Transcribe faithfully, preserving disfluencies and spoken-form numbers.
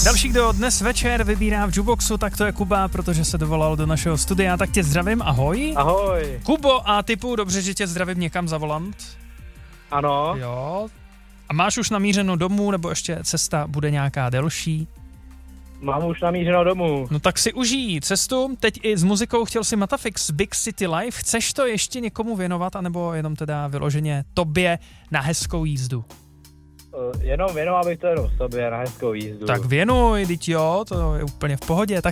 Další, kdo dnes večer vybírá v Juboxu, tak to je Kuba, protože se dovolal do našeho studia, tak tě zdravím, ahoj. Ahoj. Kubo, a typu, dobře, že tě zdravím někam za volant. Ano. Jo. A máš už namířeno domů, nebo ještě cesta bude nějaká delší? Mám už namířeno domů. No tak si užij cestu, teď i s muzikou chtěl si Matafix Big City Life, chceš to ještě někomu věnovat, anebo jenom teda vyloženě tobě na hezkou jízdu? Uh, jenom věnoval bych to jenom sobě na hezkou jízdu. Tak věnuj, teď jo, to je úplně v pohodě. Tak